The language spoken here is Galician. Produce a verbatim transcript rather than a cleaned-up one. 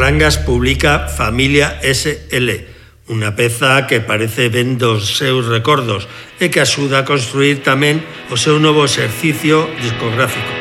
Cangas publica Familia ese ele, unha peza que parece ben dos seus recordos e que axuda a construir tamén o seu novo exercicio discográfico.